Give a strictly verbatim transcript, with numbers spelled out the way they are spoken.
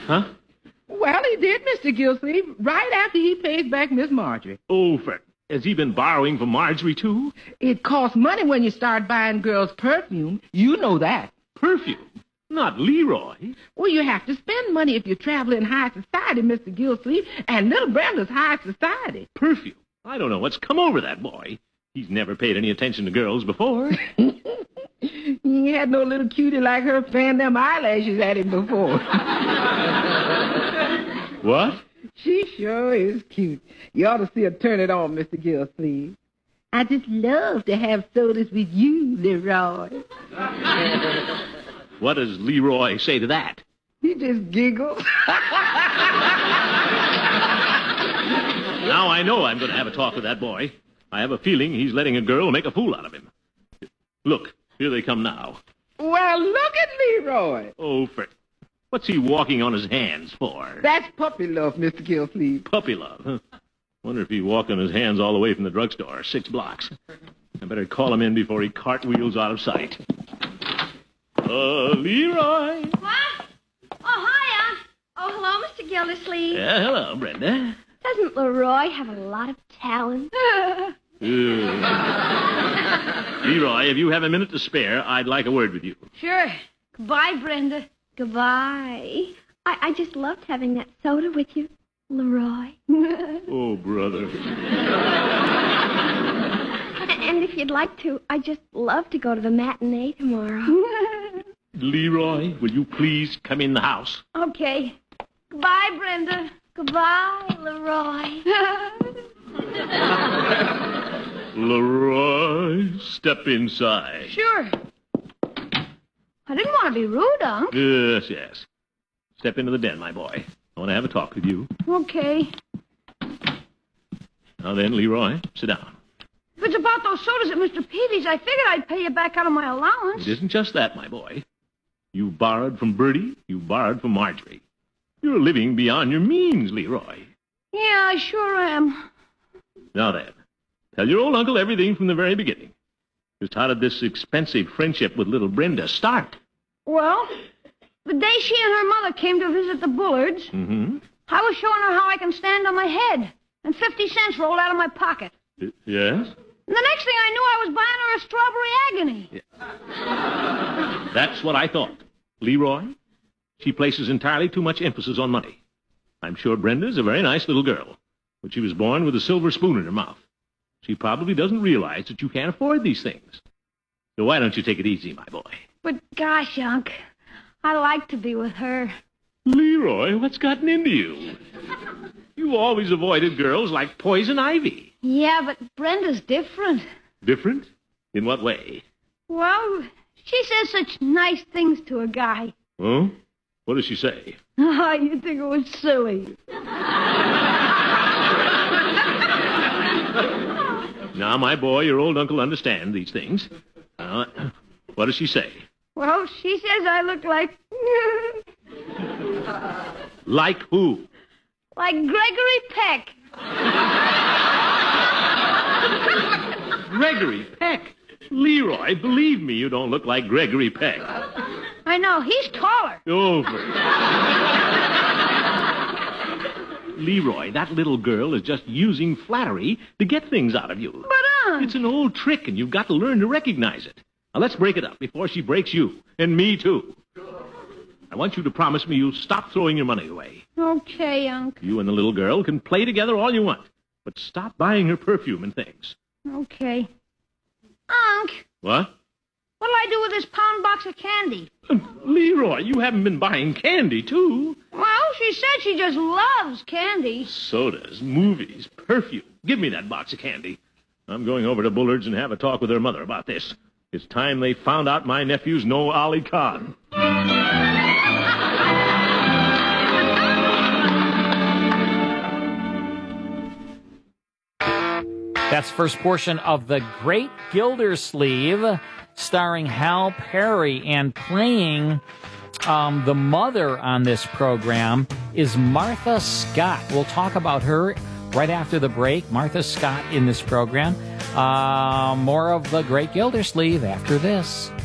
Huh? Well, he did, Mister Gilsleeve, right after he pays back Miss Marjorie. Oh, for, has he been borrowing from Marjorie, too? It costs money when you start buying girls' perfume. You know that. Perfume? Not Leroy. Well, you have to spend money if you travel in high society, Mister Gilsleeve, and little Brenda's high society. Perfume? I don't know what's come over that boy. He's never paid any attention to girls before. He had no little cutie like her fan them eyelashes at him before. What? She sure is cute. You ought to see her turn it on, Mister Gilsleeve. I just love to have sodas with you, Leroy. What does Leroy say to that? He just giggles. Now I know I'm going to have a talk with that boy. I have a feeling he's letting a girl make a fool out of him. Look, here they come now. Well, look at Leroy. Oh, for... What's he walking on his hands for? That's puppy love, Mister Gilsleeve. Puppy love, huh? Wonder if he walked on his hands all the way from the drugstore, six blocks. I better call him in before he cartwheels out of sight. Uh, Leroy. What? Oh, hiya. Oh, hello, Mister Gildersleeve. Yeah, hello, Brenda. Doesn't Leroy have a lot of talent? uh, Leroy, if you have a minute to spare, I'd like a word with you. Sure. Goodbye, Brenda. Goodbye. I, I just loved having that soda with you, Leroy. Oh, brother. And if you'd like to, I'd just love to go to the matinee tomorrow. Leroy, will you please come in the house? Okay. Goodbye, Brenda. Goodbye, Leroy. Leroy, step inside. Sure. I didn't want to be rude, Unc. Yes, yes. Step into the den, my boy. I want to have a talk with you. Okay. Now then, Leroy, sit down. If it's about those sodas at Mister Peavy's, I figured I'd pay you back out of my allowance. It isn't just that, my boy. You borrowed from Bertie, you borrowed from Marjorie. You're living beyond your means, Leroy. Yeah, I sure am. Now then, tell your old uncle everything from the very beginning. Just how did this expensive friendship with little Brenda start? Well, the day she and her mother came to visit the Bullards, Mm-hmm. I was showing her how I can stand on my head, and fifty cents rolled out of my pocket. Uh, yes? And the next thing I knew, I was buying her a strawberry agony. Yeah. That's what I thought. Leroy, she places entirely too much emphasis on money. I'm sure Brenda's a very nice little girl, but she was born with a silver spoon in her mouth. She probably doesn't realize that you can't afford these things. So why don't you take it easy, my boy? But gosh, Unc, I like to be with her. Leroy, what's gotten into you? You always avoided girls like poison ivy. Yeah, but Brenda's different. Different? In what way? Well, she says such nice things to a guy. Oh? What does she say? Oh, you'd think it was silly. Now, my boy, your old uncle understands these things. Uh, what does she say? Well, she says I look like... Like who? like Gregory Peck. Gregory Peck? Leroy, believe me, you don't look like Gregory Peck. I know, he's taller. Over. Leroy, that little girl is just using flattery to get things out of you. But, Unc... It's an old trick, and you've got to learn to recognize it. Now, let's break it up before she breaks you, and me, too. I want you to promise me you'll stop throwing your money away. Okay, Unc. You and the little girl can play together all you want, but stop buying her perfume and things. Okay. Unc, What? what'll I do with this pound box of candy? Uh, Leroy, you haven't been buying candy, too. Well, she said she just loves candy. Sodas, movies, perfume. Give me that box of candy. I'm going over to Bullard's and have a talk with her mother about this. It's time they found out my nephew's no Ali Khan. That's the first portion of The Great Gildersleeve, starring Hal Perry, and playing um, the mother on this program is Martha Scott. We'll talk about her right after the break. Martha Scott in this program. Uh, more of The Great Gildersleeve after this.